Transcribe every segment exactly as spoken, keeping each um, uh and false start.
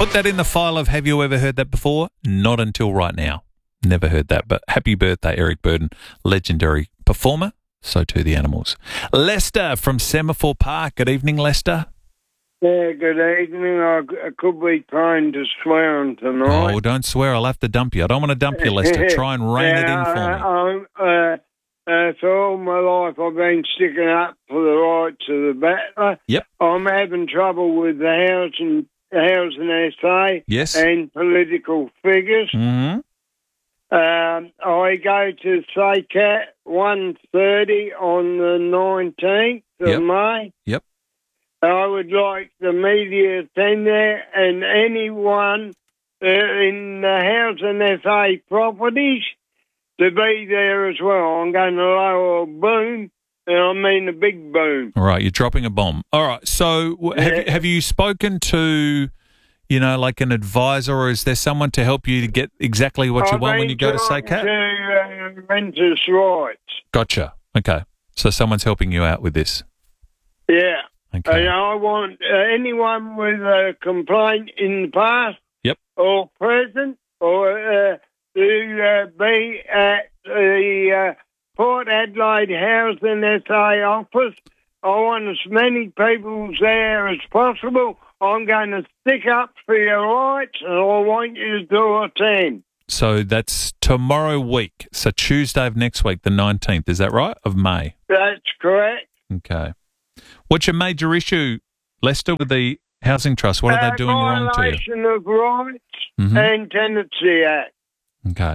Put that in the file of have you ever heard that before? Not until right now. Never heard that, but happy birthday, Eric Burden, legendary performer. So too the animals. Lester from Semaphore Park. Good evening, Lester. Yeah, good evening. I, I could be trying to swear on tonight. Oh, don't swear. I'll have to dump you. I don't want to dump you, Lester. Try and rein yeah, it in for me. Uh, uh, uh, for all my life, I've been sticking up for the rights of the battler. Yep. I'm having trouble with the housing, housing essay Yes. and political figures. Mm-hmm. Um, I go to S A C A T one thirty on the nineteenth of Yep. May. Yep. I would like the media to attend there and anyone uh, in the Housing S A properties to be there as well. I'm going to lower a boom, and I mean a big boom. All right, you're dropping a bomb. All right, so w- have, Yeah. you, have you spoken to, you know, like an advisor, or is there someone to help you to get exactly what you I've want when been you go to S A C A T? trying to uh, renters' rights. Gotcha. Okay. So someone's helping you out with this. Yeah. Okay. And I want uh, anyone with a complaint in the past Yep. or present or uh, to uh, be at the uh, Port Adelaide Housing S A office. I want as many people there as possible. I'm going to stick up for your rights, and I want you to attend. So that's tomorrow week. So Tuesday of next week, the nineteenth. Is that right? Of May. That's correct. Okay. What's your major issue, Lester, with the Housing Trust? What are they doing wrong to you? Violation of rights Mhm. and Tenancy Act. Okay.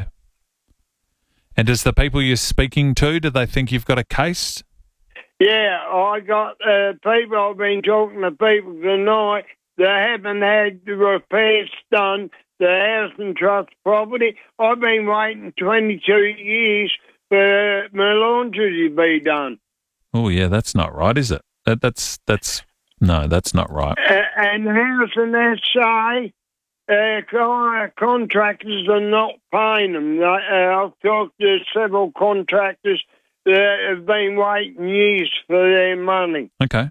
And does the people you're speaking to, do they think you've got a case? Yeah, I got uh, people, I've been talking to people tonight that haven't had the repairs done, the Housing Trust property. I've been waiting twenty-two years for my laundry to be done. Oh, yeah, that's not right, is it? That, that's, that's, no, that's not right. Uh, and Housing S A, uh, con- contractors are not paying them. Uh, I've talked to several contractors that have been waiting years for their money. Okay.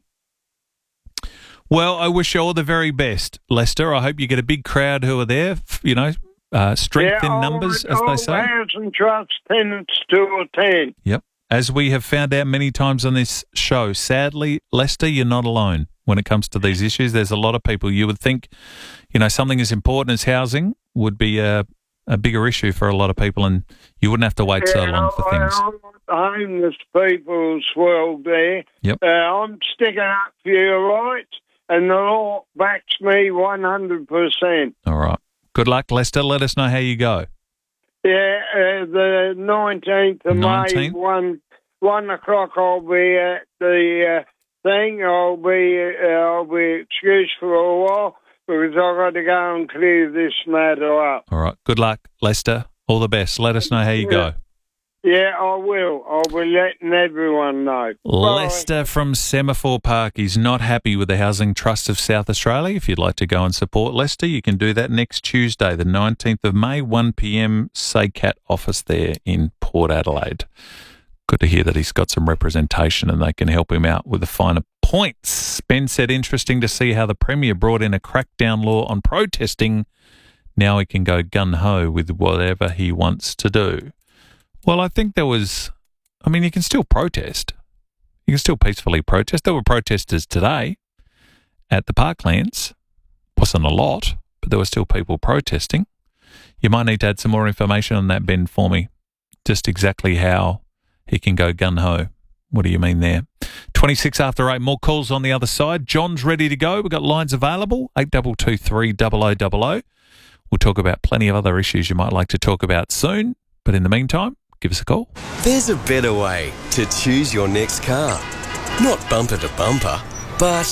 Well, I wish you all the very best, Lester. I hope you get a big crowd who are there, f- you know, uh, strength yeah, in I numbers, want as they all say. Housing Trust tenants to attend. Yep. As we have found out many times on this show, sadly, Lester, you're not alone when it comes to these issues. There's a lot of people. You would think, you know, something as important as housing would be a, a bigger issue for a lot of people, and you wouldn't have to wait so Yeah, long for I- things. I want homeless people as well there. Yep. Uh, I'm sticking up for your rights, and the law backs me one hundred percent. All right. Good luck, Lester. Let us know how you go. Yeah, uh, the nineteenth of May, nineteenth? one one o'clock. I'll be at the uh, thing. I'll be uh, I'll be excused for a while because I've got to go and clear this matter up. All right. Good luck, Lester. All the best. Let us know how you go. Yeah, I will. I'll be letting everyone know. Bye. Lester from Semaphore Park. He's not happy with the Housing Trust of South Australia. If you'd like to go and support Lester, you can do that next Tuesday, the nineteenth of May, one p.m, S A C A T office there in Port Adelaide. Good to hear that he's got some representation and they can help him out with the finer points. Ben said, interesting to see how the Premier brought in a crackdown law on protesting. Now he can go gun-ho with whatever he wants to do. Well, I think there was, I mean, you can still protest. You can still peacefully protest. There were protesters today at the Parklands. Wasn't a lot, but there were still people protesting. You might need to add some more information on that, Ben, for me. Just exactly how he can go gun-ho. What do you mean there? twenty-six after eight, more calls on the other side. John's ready to go. We've got lines available, eight two two three, double oh double oh. We'll talk about plenty of other issues you might like to talk about soon. But in the meantime, give us a call. There's a better way to choose your next car. Not bumper to bumper, but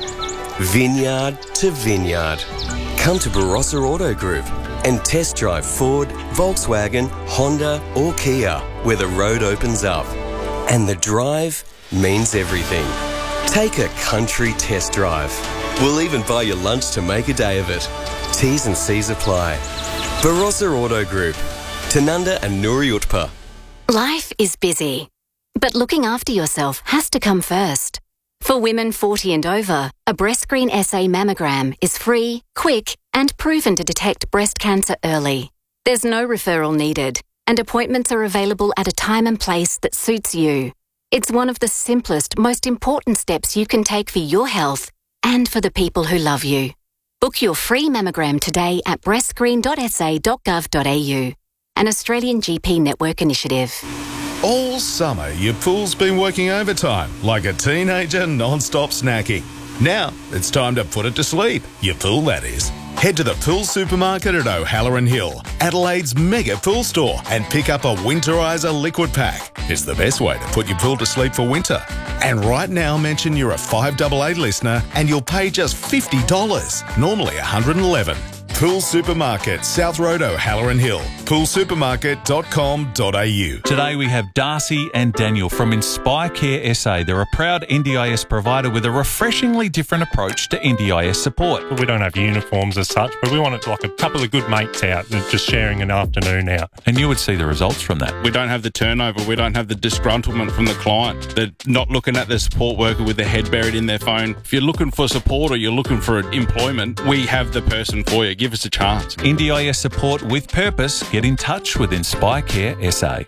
vineyard to vineyard. Come to Barossa Auto Group and test drive Ford, Volkswagen, Honda or Kia, where the road opens up. And the drive means everything. Take a country test drive. We'll even buy you lunch to make a day of it. T's and C's apply. Barossa Auto Group. Tanunda and Nuri Utpa. Life is busy, but looking after yourself has to come first. For women forty and over, a breast screen S A mammogram is free, quick, and proven to detect breast cancer early. There's no referral needed, and appointments are available at a time and place that suits you. It's one of the simplest, most important steps you can take for your health and for the people who love you. Book your free mammogram today at breast screen dot s a dot gov dot a u, an Australian G P network initiative. All summer, your pool's been working overtime like a teenager non-stop snacking. Now, it's time to put it to sleep. Your pool, that is. Head to the Pool Supermarket at O'Halloran Hill, Adelaide's mega pool store, and pick up a Winterizer liquid pack. It's the best way to put your pool to sleep for winter. And right now, mention you're a five eight eight listener and you'll pay just fifty dollars, normally one hundred eleven dollars. Pool Supermarket, South Road, O'Halloran Hill. pool supermarket dot com dot a u. Today we have Darcy and Daniel from Inspire Care S A. They're a proud N D I S provider with a refreshingly different approach to N D I S support. We don't have uniforms as such, but we want it like a couple of good mates out and just sharing an afternoon out. And you would see the results from that. We don't have the turnover. We don't have the disgruntlement from the client. They're not looking at the support worker with their head buried in their phone. If you're looking for support or you're looking for employment, we have the person for you. Give us a chance. N D I S support with purpose. Get in touch with Inspire Care S A.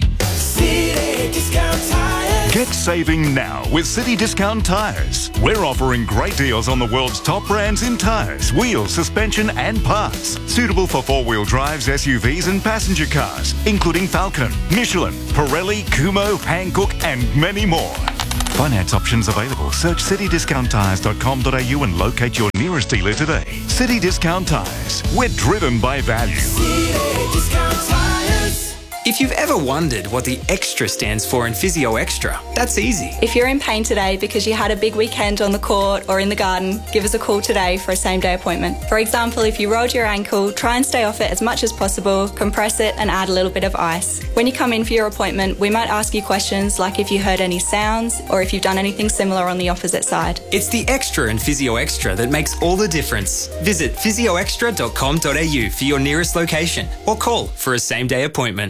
City Discount Tires. Get saving now with City Discount Tires. We're offering great deals on the world's top brands in tires, wheels, suspension and parts. Suitable for four-wheel drives, S U Vs and passenger cars, including Falcon, Michelin, Pirelli, Kumho, Hankook and many more. Finance options available. Search city discount tires dot com dot a u and locate your nearest dealer today. City Discount Tires. We're driven by value. City Discount Tires. If you've ever wondered what the extra stands for in Physio Extra, that's easy. If you're in pain today because you had a big weekend on the court or in the garden, give us a call today for a same-day appointment. For example, if you rolled your ankle, try and stay off it as much as possible, compress it and add a little bit of ice. When you come in for your appointment, we might ask you questions like if you heard any sounds or if you've done anything similar on the opposite side. It's the extra in Physio Extra that makes all the difference. Visit physio extra dot com dot a u for your nearest location or call for a same-day appointment.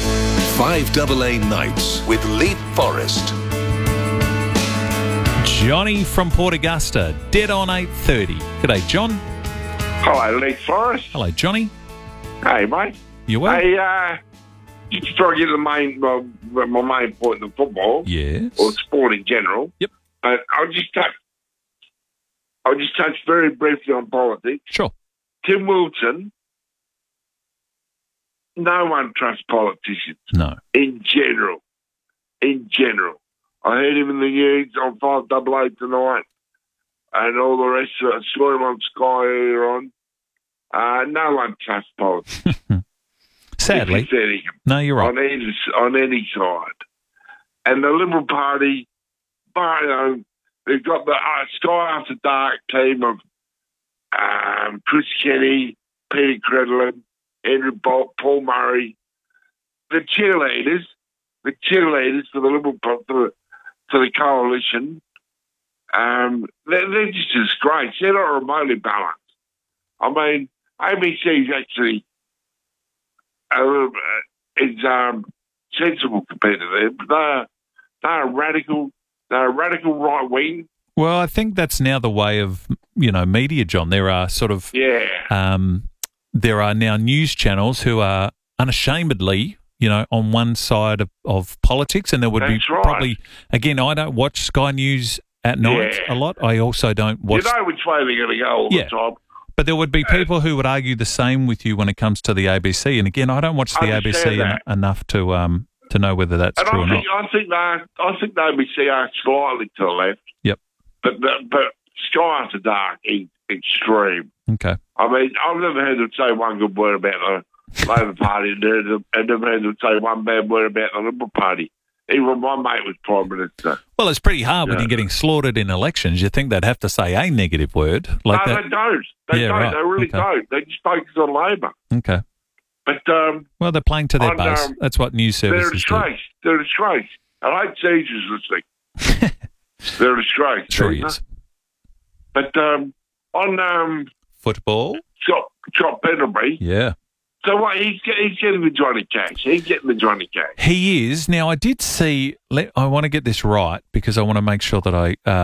five double A Nights with Leap Forest. Johnny from Port Augusta, dead on eight thirty. G'day, John. Hello, Leap Forest. Hello, Johnny. Hey, mate. You well? Hey, uh, just to try to get the main, uh, my main point in football. Yes. Or sport in general. Yep. Uh, I'll just touch, I'll just touch very briefly on politics. Sure. Tim Wilson. No one trusts politicians. No. In general. In general. I heard him in the news on five double A tonight and all the rest of it. I saw him on Sky earlier on. Uh, no one trusts politics. Sadly. No, you're right. On any, on any side. And the Liberal Party, but, you know, they've got the uh, Sky After Dark team of um, Chris Kenny, Peter Credlin, Andrew Bolt, Paul Murray, the cheerleaders, the cheerleaders for the Liberal for the, for the coalition. Um, they're, they're just a disgrace. They're not remotely balanced. I mean, A B C is actually a little, uh, is um, sensible compared to them. But they're they're radical. They're a radical right wing. Well, I think that's now the way of you know media, John. There are sort of yeah. Um, There are now news channels who are unashamedly, you know, on one side of, of politics, and there would That's be right. probably, again, I don't watch Sky News at night Yeah. a lot. I also don't watch. You know which way they're going to go all Yeah. the time. But there would be people who would argue the same with you when it comes to the A B C. And again, I don't watch the I A B C understand en- that. enough to um to know whether that's And true I or think not. I think they I think the A B C are slightly to the left. Yep. But the, but Sky After Dark is extreme. Okay. I mean, I've never heard them say one good word about the Labor Party, and I've never heard them say one bad word about the Liberal Party. Even my mate was Prime Minister. Well, it's pretty hard when Yeah. you're getting slaughtered in elections. You think they'd have to say a negative word like no, that. they don't. They Yeah, don't. right. They really Okay. don't. They just focus on Labor. Okay. But um, Well, they're playing to their on, base. um, That's what news they're a services do. disgrace. They're a disgrace. And I hope Caesar's listening. They're a disgrace. Sure he Caesar. is. But um, on um, Football. Chop, Chop Pendlebury, Yeah. so what? He's, get- he's getting the Johnny Cash. He's getting the Johnny Cash. He is. Now, I did see, let, I want to get this right because I want to make sure that I uh,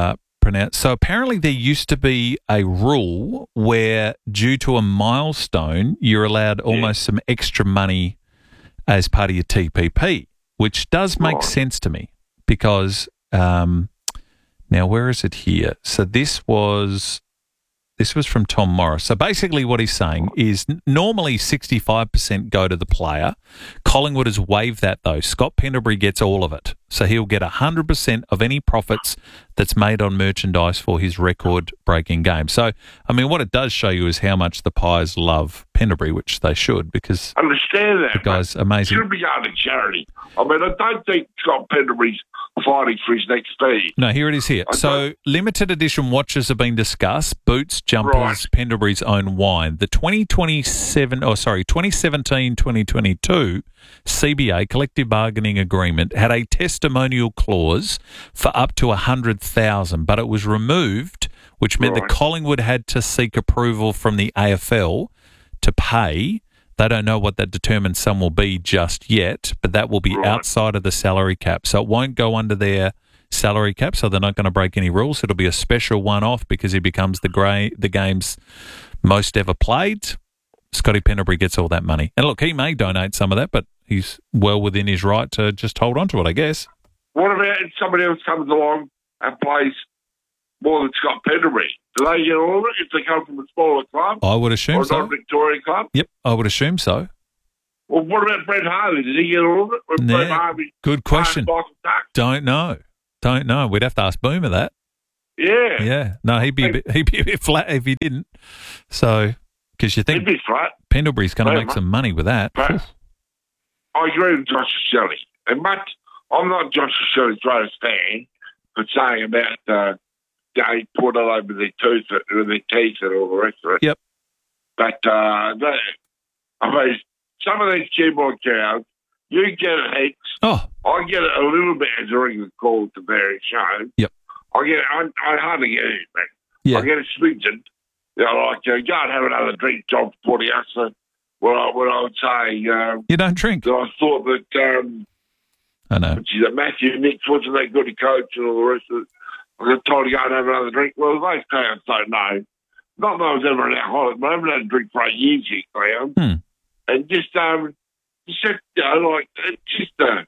pronounce. So apparently there used to be a rule where, due to a milestone, you're allowed almost some extra money as part of your T P P, which does make Right. sense to me because um, now where is it here? So this was this was from Tom Morris. So basically, what he's saying is n- normally sixty-five percent go to the player. Collingwood has waived that though. Scott Pendlebury gets all of it, so he'll get one hundred percent of any profits that's made on merchandise for his record-breaking game. So, I mean, what it does show you is how much the Pies love Pendlebury, which they should, because Understand that. the guy's mate. amazing. Should be going to charity. I mean, I don't think Scott Pendlebury's fighting for his next fee. No, here it is here. I So limited edition watches have been discussed. Boots, jumpers, Right. Pendlebury's own wine. The twenty twenty-seven, oh sorry, twenty seventeen twenty twenty-two C B A collective bargaining agreement had a testimonial clause for up to one hundred thousand, but it was removed, which meant Right. that Collingwood had to seek approval from the A F L to pay. They don't know what that determined sum will be just yet, but that will be Right. outside of the salary cap. So it won't go under their salary cap, so they're not going to break any rules. It'll be a special one-off because he becomes the grey, the game's most ever played. Scotty Pendlebury gets all that money. And look, he may donate some of that, but he's well within his right to just hold on to it, I guess. What about if somebody else comes along and plays more than Scott Pendlebury? Do they get all of it if they come from a smaller club I would or assume a so. non-Victorian club? Yep, I would assume so. Well, what about Brett Harvey? Did he get all of it? When Nah, Brett Harvey good question. hired Michael Tuck? Don't know. Don't know. We'd have to ask Boomer that. Yeah. Yeah. No, he'd be a bit, he'd be a bit flat if he didn't. So, because you He'd think be flat. Pendlebury's going to Yeah, make mate. some money with that. But I agree with Josh Shelley. And much, I'm not Josh Shelley's greatest fan for saying about uh, they put it over their tooth, with their teeth and all the rest of it. Yep. But, uh, they, I mean, some of these keyboard cows, you get it heaps. Oh. I get it a little bit as a regular call to various shows. Yep. I get it, I, I hardly get it, man. Yeah. I get a smidgen. You know, like, uh, go and have another drink, John Portiasa. Well, I, what I would say, um, You don't drink. that I thought that, um, I know. which is that Matthew Nicks wasn't that good a coach and all the rest of it. I got told to go and have another drink. Well, those clowns don't know. Not that I was ever an alcoholic, but I haven't had a drink for eight years, you clown. Hmm. And just, um, just, you know, like, it's just, uh,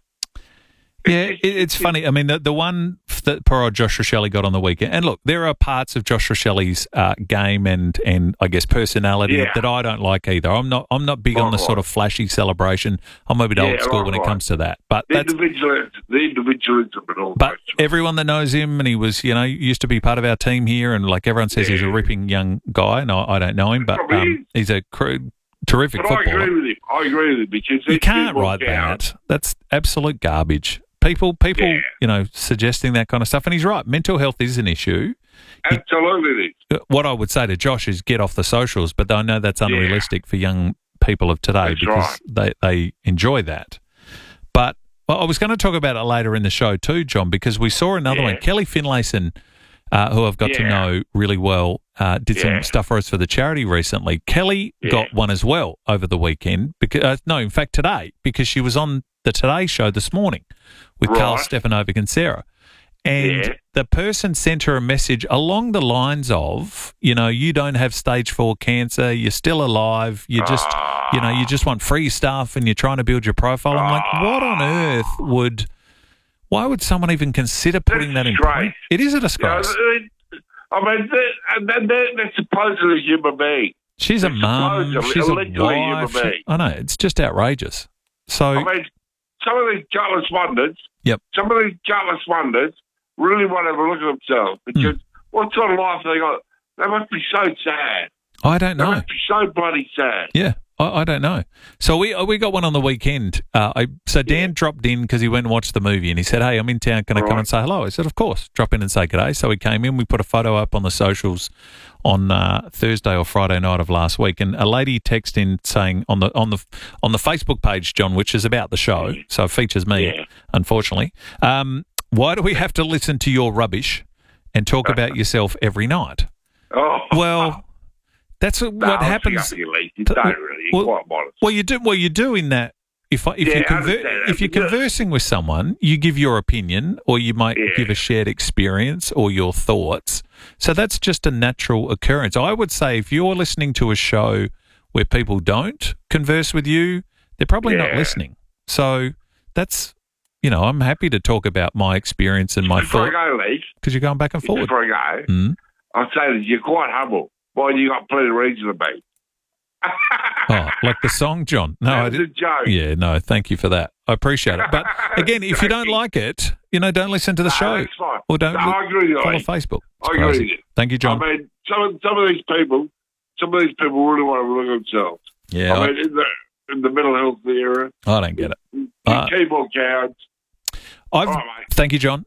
Yeah, it, it's funny. I mean, the, the one that poor old Josh Rochelle got on the weekend, and look, there are parts of Josh Rochelle's uh, game and and I guess personality Yeah. that I don't like either. I'm not I'm not big on the Right, sort of flashy celebration. I'm a bit Yeah, old school right, when it right. comes to that. But the that's individualism, the individualism and all but that. everyone that knows him, and he was, you know, used to be part of our team here, and like everyone says, he's a ripping young guy, and I, I don't know him, but Probably um, he's a cr- terrific But I footballer. agree with him. I agree with him because You these can't people write down- that. That's absolute garbage. People, people, Yeah. you know, suggesting that kind of stuff, and he's right. Mental health is an issue. Absolutely, it is. What I would say to Josh is get off the socials, but I know that's unrealistic for young people of today That's because they, they enjoy that. But well, I was going to talk about it later in the show too, John, because we saw another Yeah. one. Kelly Finlayson, uh, who I've got to Yeah. know really well, uh, did Yeah. some stuff for us for the charity recently. Kelly Yeah. got one as well over the weekend. Because uh, no, in fact today, because she was on the Today Show this morning with Carl Right. Stefanovic and Sarah. And Yeah. the person sent her a message along the lines of, you know, you don't have stage four cancer, you're still alive, you just, you know, you just want free stuff and you're trying to build your profile. I'm like, what on earth would, why would someone even consider putting that in disgrace. print? It is a You know, disgrace. it- I mean, they're, and they're, they're supposedly human beings. She's a They're mum, supposedly- she's a allegedly human wife. she- beings. I know, it's just outrageous. So, I mean, some of these gutless wonders, yep. some of these gutless wonders really want to have a look at themselves because what sort of life they got? They must be so sad. I don't They know. must be so bloody sad. Yeah, I, I don't know. So we we got one on the weekend. Uh, I, so Dan dropped in because he went and watched the movie and he said, hey, I'm in town. Can I come Right. and say hello? I said, of course. Drop in and say good day. So he came in. We put a photo up on the socials on uh, Thursday or Friday night of last week. And a lady texted in saying on the on the, on the Facebook page, John, which is about the show, so it features me, Yeah. unfortunately. Um, why do we have to listen to your rubbish and talk about yourself every night? Oh, Well, that's what no, what it's happens. yucky, Lee. You don't really. You're Well- quite modest. Well, you do. Well, you do in that if I, if Yeah, you I conver- understand that, if you're but yeah. conversing with someone, you give your opinion, or you might Yeah. give a shared experience or your thoughts. So that's just a natural occurrence. I would say if you're listening to a show where people don't converse with you, they're probably not Yeah. listening. So that's, you know, I'm happy to talk about my experience and my Before thought I go, Lee, because you're going back and forward. before I go, Mm. I'll say that you're quite humble. Well, you got plenty of reason to be. Oh, like the song, John? No, That I was a didn't. joke. Yeah, no, thank you for that. I appreciate it. But again, if you don't like it, you know, don't listen to the No, show that's fine. or don't No, I agree with you, follow Lee. Facebook. It's I agree crazy. with you. Thank you, John. I mean, some of, some of these people, some of these people really want to look at themselves. Yeah, I I- mean, in the, in the mental health era, I don't get it. you Uh, keyboard cowards. I've, All right, mate. thank you, John.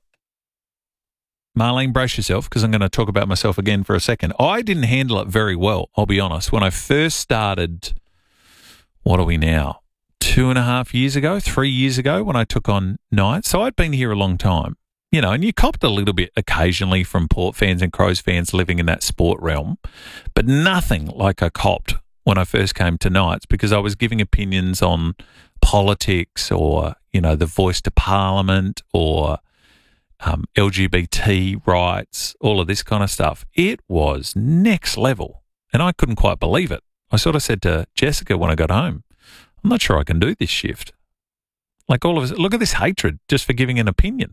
Marlene, brace yourself because I'm going to talk about myself again for a second. I didn't handle it very well, I'll be honest. When I first started, what are we now? Two and a half years ago, three years ago when I took on Nights. So I'd been here a long time, you know, and you copped a little bit occasionally from Port fans and Crows fans living in that sport realm, but nothing like I copped when I first came to Nights because I was giving opinions on politics or, you know, the voice to Parliament or um, L G B T rights, all of this kind of stuff. It was next level, and I couldn't quite believe it. I sort of said to Jessica when I got home, I'm not sure I can do this shift. Like all of us, look at this hatred just for giving an opinion.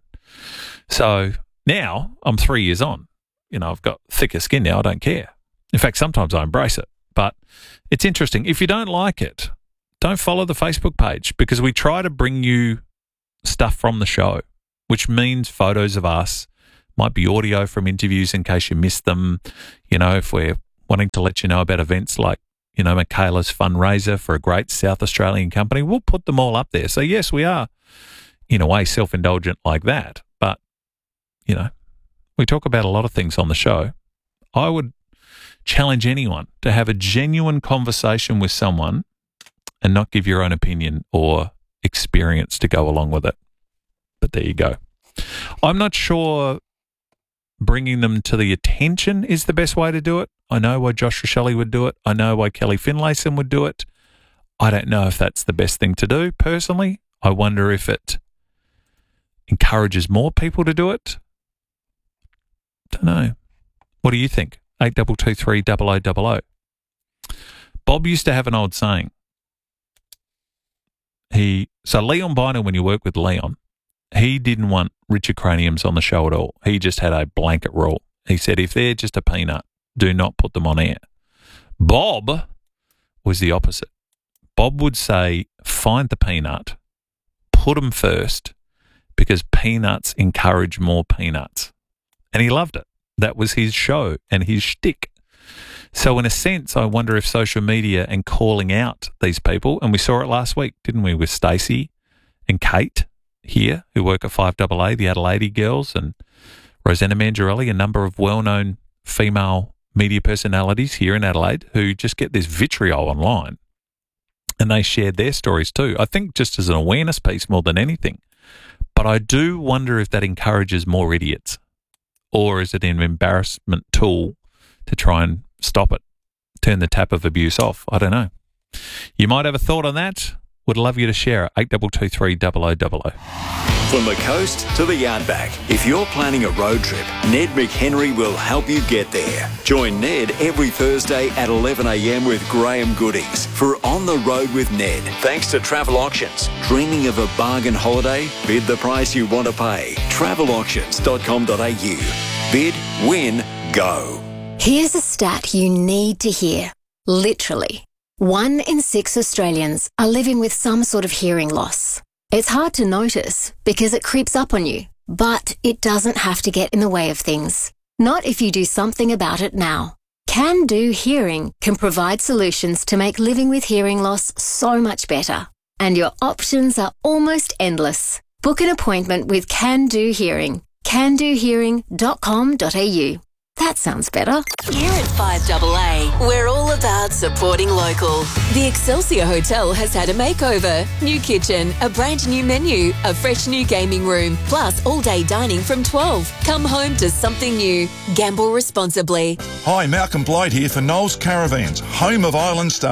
So now I'm three years on. You know, I've got thicker skin now. I don't care. In fact, sometimes I embrace it. But it's interesting. If you don't like it, don't follow the Facebook page because we try to bring you stuff from the show, which means photos of us, might be audio from interviews in case you missed them. You know, if we're wanting to let you know about events like, you know, Michaela's fundraiser for a great South Australian company, we'll put them all up there. So, yes, we are, in a way, self-indulgent like that. But, you know, we talk about a lot of things on the show. I would challenge anyone to have a genuine conversation with someone and not give your own opinion or experience to go along with it. But there you go. I'm not sure bringing them to the attention is the best way to do it. I know why Josh Rochelle would do it. I know why Kelly Finlayson would do it. I don't know if that's the best thing to do, personally. I wonder if it encourages more people to do it. Don't know. What do you think? eight two two three zero zero zero zero. Bob used to have an old saying. He So Leon Biner, when you work with Leon, he didn't want Richard Craniums on the show at all. He just had a blanket rule. He said, if they're just a peanut, do not put them on air. Bob was the opposite. Bob would say, find the peanut, put them first, because peanuts encourage more peanuts. And he loved it. That was his show and his shtick. So in a sense, I wonder if social media and calling out these people, and we saw it last week, didn't we, with Stacey and Kate here, who work at five A A, the Adelaide girls, and Rosanna Mangiarelli, a number of well-known female media personalities here in Adelaide who just get this vitriol online. And they shared their stories too. I think just as an awareness piece more than anything. But I do wonder if that encourages more idiots, or is it an embarrassment tool to try and stop it, turn the tap of abuse off? I don't know. You might have a thought on that. Would love you to share it. eight two two three zero zero zero zero. From the coast to the outback, if you're planning a road trip, Ned McHenry will help you get there. Join Ned every Thursday at eleven a m with Graham Goodings for On the Road with Ned. Thanks to Travel Auctions. Dreaming of a bargain holiday? Bid the price you want to pay. travel auctions dot com dot a u. Bid, win, go. Here's a stat you need to hear. Literally. One in six Australians are living with some sort of hearing loss. It's hard to notice because it creeps up on you, but it doesn't have to get in the way of things. Not if you do something about it now. Can Do Hearing can provide solutions to make living with hearing loss so much better. And your options are almost endless. Book an appointment with Can Do Hearing. can do hearing dot com dot a u. That sounds better. Here at five A A, we're all about supporting local. The Excelsior Hotel has had a makeover. New kitchen, a brand new menu, a fresh new gaming room, plus all-day dining from twelve. Come home to something new. Gamble responsibly. Hi, Malcolm Blight here for Knowles Caravans, home of Island Star.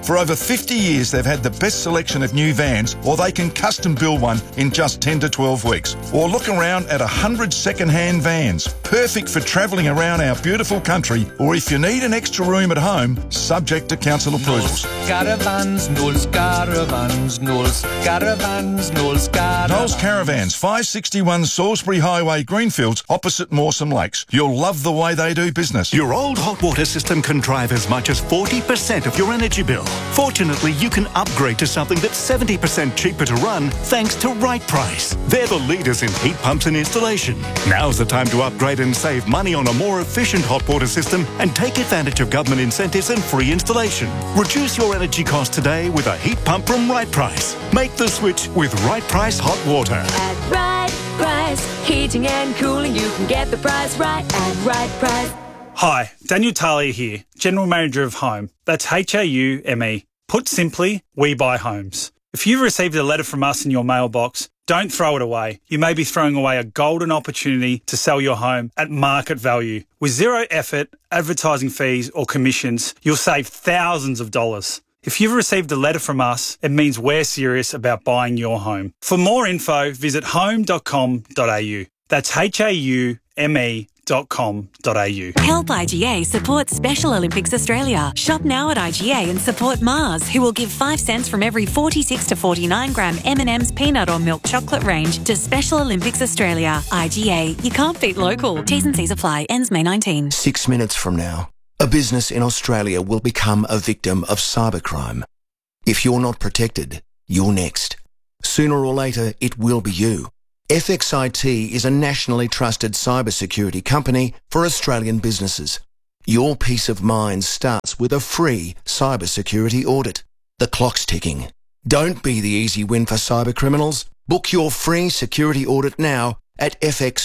For over fifty years, they've had the best selection of new vans, or they can custom build one in just ten to twelve weeks. Or look around at one hundred second-hand vans, perfect for travelling around our beautiful country, or if you need an extra room at home, subject to council approvals. Caravans, Knowles Caravans, Knowles Caravans, Knowles Caravans. Knowles Caravans, five sixty-one Salisbury Highway, Greenfields, opposite Mawson Lakes. You'll love the way they do business. Your old hot water system can drive as much as forty percent of your energy bill. Fortunately, you can upgrade to something that's seventy percent cheaper to run thanks to Right Price. They're the leaders in heat pumps and installation. Now's the time to upgrade and save money on a more efficient hot water system and take advantage of government incentives and free installation. Reduce your energy costs today with a heat pump from Right Price. Make the switch with Right Price Hot Water. At Right Price, heating and cooling, you can get the price right at Right Price. Hi, Daniel Talia here, General Manager of Home. That's H A U M E. Put simply, we buy homes. If you've received a letter from us in your mailbox, don't throw it away. You may be throwing away a golden opportunity to sell your home at market value. With zero effort, advertising fees or commissions, you'll save thousands of dollars. If you've received a letter from us, it means we're serious about buying your home. For more info, visit home dot com dot a u. That's H A U M E dot com dot a u. Help I G A support Special Olympics Australia. Shop now at I G A and support Mars, who will give five cents from every forty-six to forty-nine gram M and M's peanut or milk chocolate range to Special Olympics Australia. I G A, you can't beat local. T's and C's apply. Ends May nineteenth. Six minutes from now, a business in Australia will become a victim of cybercrime. If you're not protected, you're next. Sooner or later, it will be you. F X I T is a nationally trusted cybersecurity company for Australian businesses. Your peace of mind starts with a free cybersecurity audit. The clock's ticking. Don't be the easy win for cybercriminals. Book your free security audit now at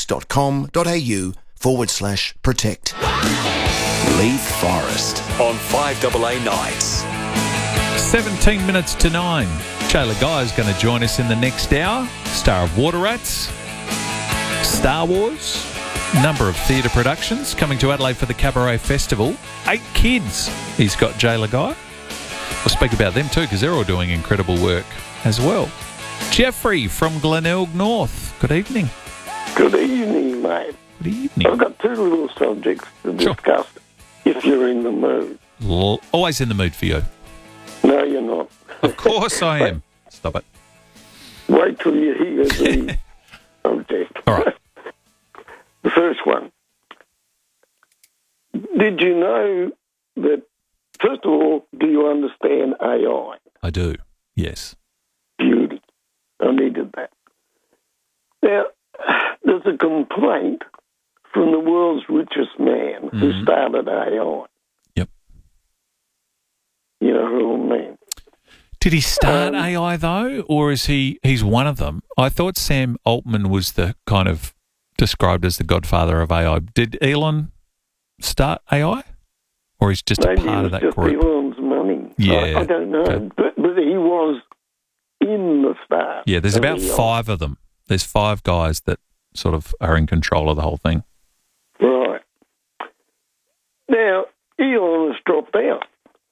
fx.com.au forward slash protect. Leith Forest on five A A Nights. seventeen minutes to nine. Jayla Guy is going to join us in the next hour. Star of Water Rats, Star Wars, number of theatre productions coming to Adelaide for the Cabaret Festival. Eight kids he's got, Jayla Guy. We'll speak about them too because they're all doing incredible work as well. Jeffrey from Glenelg North. Good evening. Good evening, mate. Good evening. I've got two little subjects to discuss if you're in the mood. L- always in the mood for you. No, you're not. Of course I am. Stop it. Wait till you hear the subject. All right. The first one. Did you know that, first of all, do you understand A I? I do, yes. Beauty. I needed that. Now, there's a complaint from the world's richest man mm-hmm. who started A I. Yep. You know who I mean? Did he start um, A I though, or is he? He's one of them. I thought Sam Altman was the kind of described as the godfather of A I. Did Elon start A I, or he's just maybe a part it of that just group? Elon's money. Yeah, I, I don't know, okay. but but he was in the start. Yeah, there's about A I. five of them. There's five guys that sort of are in control of the whole thing. Right. Now Elon has dropped out.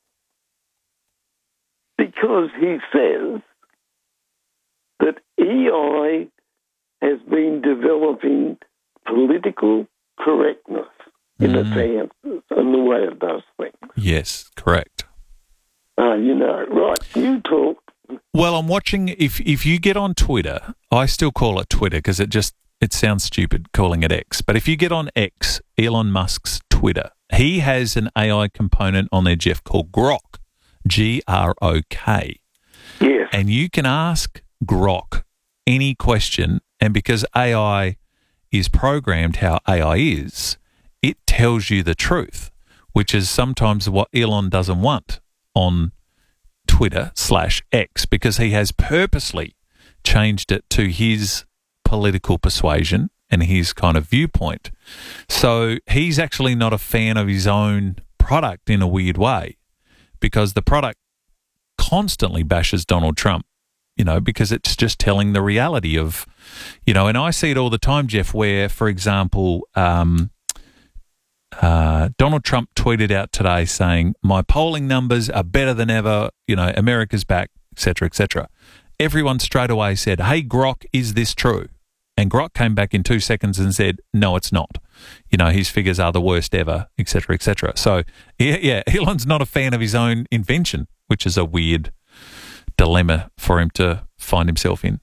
Because he says that A I has been developing political correctness in mm. its answers and the way it does things. Yes, correct. Uh, you know, right, you talk. Well, I'm watching, if if you get on Twitter, I still call it Twitter because it just, it sounds stupid calling it X. But if you get on X, Elon Musk's Twitter, he has an A I component on there, Jeff, called Grok. G R O K. Yes. And you can ask Grok any question, and because A I is programmed how A I is, it tells you the truth, which is sometimes what Elon doesn't want on Twitter slash X, because he has purposely changed it to his political persuasion and his kind of viewpoint. So he's actually not a fan of his own product in a weird way, because the product constantly bashes Donald Trump, you know, because it's just telling the reality of, you know, and I see it all the time, Jeff, where, for example, um, Uh, Donald Trump tweeted out today saying, my polling numbers are better than ever, you know, America's back, et cetera, et cetera. Everyone straight away said, hey, Grok, is this true? And Grok came back in two seconds and said, no, it's not. You know, his figures are the worst ever, et cetera, et cetera. So, yeah, yeah, Elon's not a fan of his own invention, which is a weird dilemma for him to find himself in.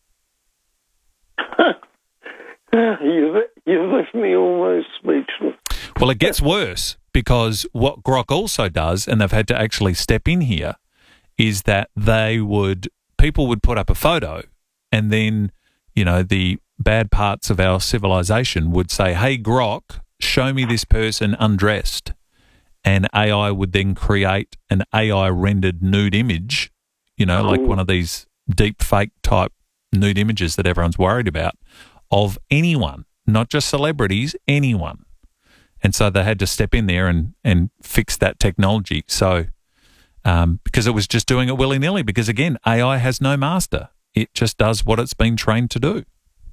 you've, you've left me almost speechless. Well, it gets worse because what Grok also does, and they've had to actually step in here, is that they would, people would put up a photo and then, you know, the bad parts of our civilization would say, hey, Grok, show me this person undressed. And A I would then create an A I rendered nude image, you know, like one of these deep fake type nude images that everyone's worried about of anyone, not just celebrities, anyone. And so they had to step in there and, and fix that technology. So, um, because it was just doing it willy-nilly, because again, A I has no master. It just does what it's been trained to do.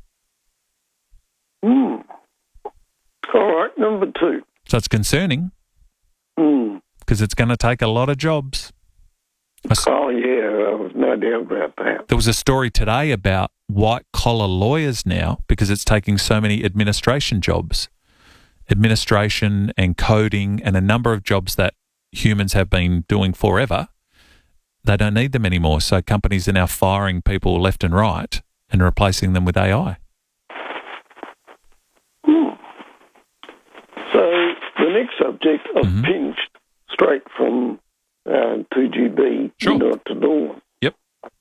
Mm. All right, number two. So it's concerning Mm. because it's going to take a lot of jobs. Oh, yeah, I've no doubt about that. There was a story today about white-collar lawyers now because it's taking so many administration jobs. Administration and coding and a number of jobs that humans have been doing forever, they don't need them anymore. So companies are now firing people left and right and replacing them with A I. Hmm. So the next subject I've Mm-hmm. pinched straight from uh, two G B Sure. Midnight to Dawn. Yep.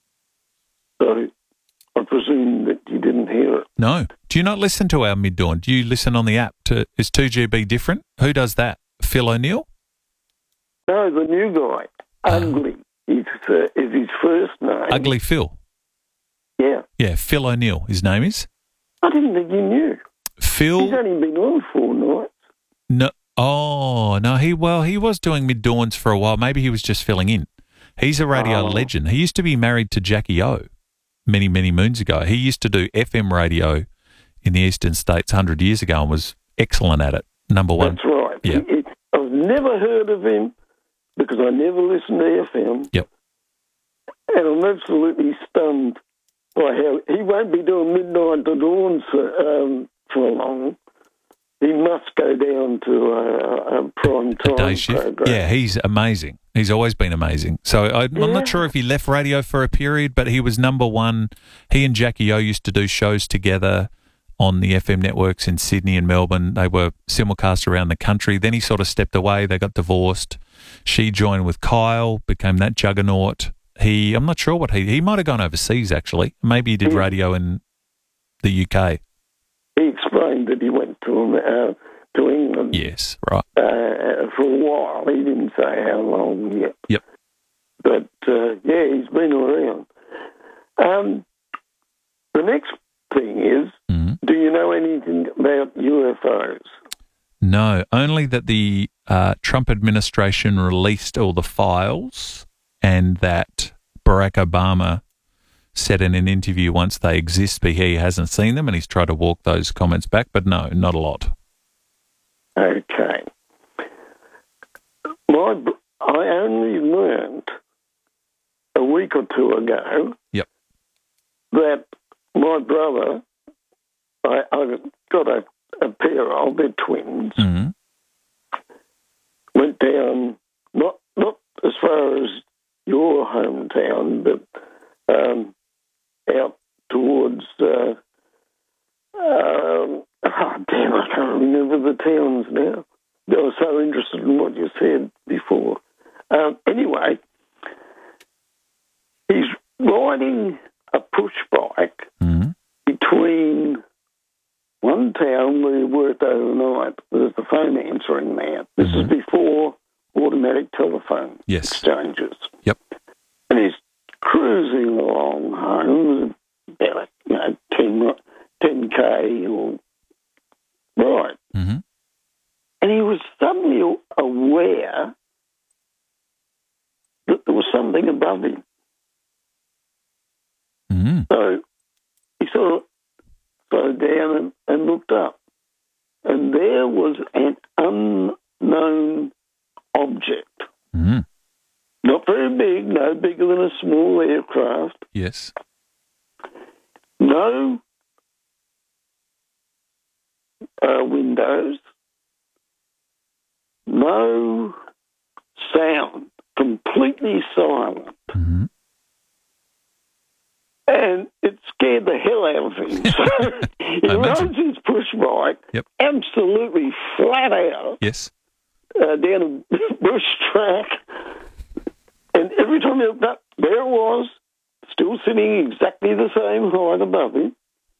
So I presume that you didn't hear it. No. Do you not listen to our Mid-Dawn? Do you listen on the app? To Is two G B different? Who does that? Phil O'Neill? No, the new guy, Ugly, is, uh, is his first name. Ugly Phil? Yeah. Yeah, Phil O'Neill, his name is. I didn't think you knew. Phil? He's only been on four nights. No. Oh, no, he, well, he was doing Mid-Dawns for a while. Maybe he was just filling in. He's a radio Oh. legend. He used to be married to Jackie O many, many moons ago. He used to do F M radio in the eastern states one hundred years ago and was excellent at it. Number one. That's right. Yeah. He- he- I've never heard of him because I never listened to F M. Yep. And I'm absolutely stunned by how he won't be doing Midnight to Dawn for, um, for long. He must go down to a, a prime time Day shift. program. Yeah, he's amazing. He's always been amazing. So I, I'm Yeah. not sure if he left radio for a period, but he was number one. He and Jackie O used to do shows together on the F M networks in Sydney and Melbourne. They were simulcast around the country. Then he sort of stepped away. They got divorced. She joined with Kyle, became that juggernaut. He, I'm not sure what he, he might have gone overseas actually. Maybe he did Yeah. radio in the U K. He explained that he went to uh, to England Yes, right. uh, for a while. He didn't say how long yet. Yep. But, uh, yeah, he's been around. Um, the next thing is, Mm-hmm. do you know anything about U F Os? No, only that the uh, Trump administration released all the files and that Barack Obama said in an interview once they exist, but he hasn't seen them and he's tried to walk those comments back. But no, not a lot. Okay. My, br- I only learned a week or two ago Yep. that my brother, I, I got a, a pair of, they're twins, Mm-hmm. went down, not not as far as your hometown, but um, out towards, uh, um, oh, damn, I can't remember the towns now. I was so interested in what you said before. Um, anyway, he's riding a push bike Mm-hmm. between one town where he worked overnight. There's the phone answering there. This is before automatic telephone Yes. exchanges. Yep. And he's cruising along home, about, you know, ten, ten K or right. Mm-hmm. And he was suddenly aware that there was something above him. Mm-hmm. So he sort of slowed down and, and looked up. And there was an unknown object. Mm. Not very big, no bigger than a small aircraft. Yes. No uh, windows. No sound. Completely silent. Mm-hmm. And it scared the hell out of him. So he runs his push bike, yep. absolutely flat out, yes, uh, down a bush track. And every time he looked up, there it was, still sitting exactly the same height above him.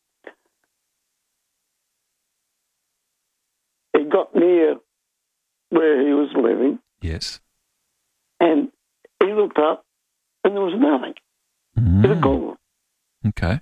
He got near where he was living. Yes. And he looked up, and there was nothing. Mm. It had gone. Okay.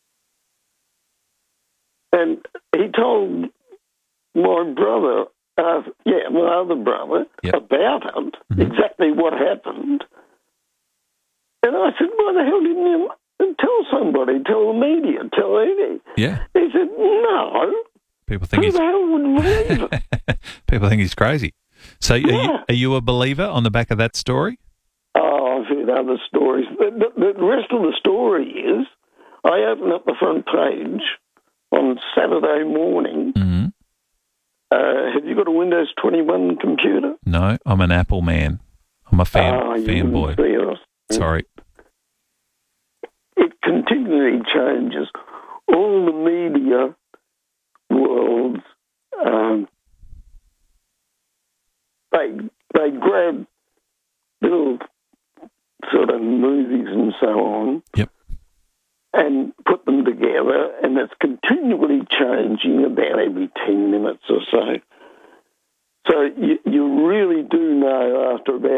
And he told my brother, uh, yeah, my other brother, yep. about it, mm-hmm. exactly what happened. And I said, why the hell didn't you tell somebody, tell the media, tell Edie? Yeah. He said, no. People think Who he's... the hell would believe it? People think he's crazy. So yeah. are, you, are you a believer on the back of that story? Oh, I've heard other stories. The, the, the rest of the story is, I opened up the front page on Saturday morning. Mm-hmm. Uh, have you got a Windows twenty-one computer? No, I'm an Apple man. I'm a fan oh, fanboy. Sorry. It continually changes. All the media worlds, um, they they grab little sort of movies and so on. Yep. And put them together, and it's continually changing about every ten minutes or so. So you, you really do know after about